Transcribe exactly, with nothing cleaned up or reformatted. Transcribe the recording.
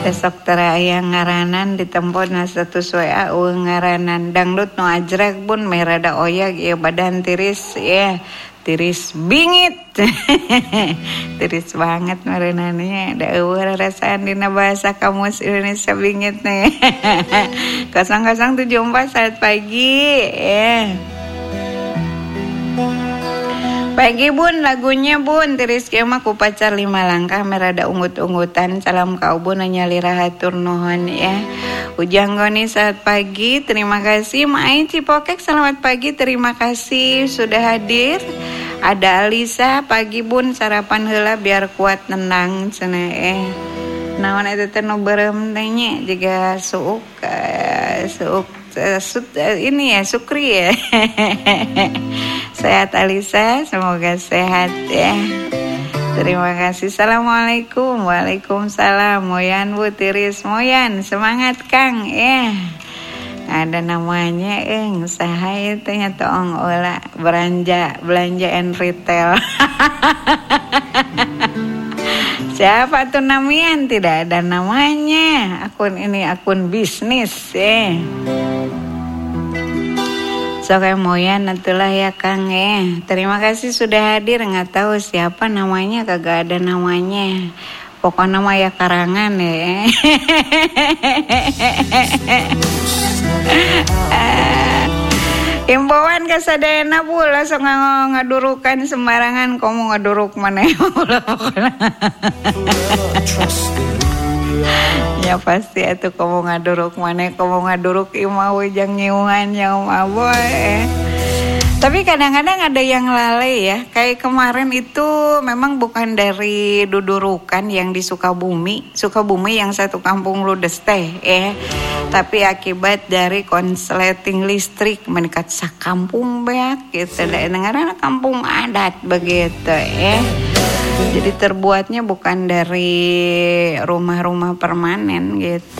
Besok tera aya ngaranan ditempon status W A ngaranan dangdut nu ajrek bun merada oyag ieu badan tiris ya tiris bingit tiris banget merenanya da eueuh rarasaan dina bahasa kamus Indonesia bingit nih nol nol tujuh empat saat pagi ya. Pagi bun lagunya bun tiris kieu mah ku pacar lima langkah merada ungut-ungutan salam ka ubun nyalira hatur nuhun ya. Ujang Goni saat pagi terima kasih Mai Cipokek selamat pagi terima kasih sudah hadir. Ada Alisa pagi bun sarapan heula biar kuat nendang cenah eh naon eta teh nu beureum teh nya jiga suuk uh, suuk uh, sut, uh, ini ya sukri ya. Sehat Alisa, semoga sehat ya. Terima kasih. Assalamualaikum. Waalaikumsalam. Moyan Bu Tiris Moyan, semangat Kang ya. Ada namanya eng saha itu nya toong olah belanja belanja and retail. Siapa tuh namanya? Tidak ada namanya. Akun ini akun bisnis ya. Soke Moyan itulah ya Kang ya. Terima kasih sudah hadir. Nggak tahu siapa namanya, kagak ada namanya. Pokoknya nama ya karangan ya. Himbauan ke sadayana Bu langsung ngadurukan sembarangan kamu ngaduruk mana ya. Ya pasti atuh kamu ngaduruk mana kamu ngaduruk imau jang nyiungan nyaum aboy. Tapi kadang-kadang ada yang lalai ya. Kayak kemarin itu memang bukan dari dudurukan yang di Sukabumi, Sukabumi yang satu kampung ludes teh ya. Tapi akibat dari konsleting listrik meningkat sakampung beak gitu. Dengaran kampung adat begitu ya. Jadi terbuatnya bukan dari rumah-rumah permanen gitu.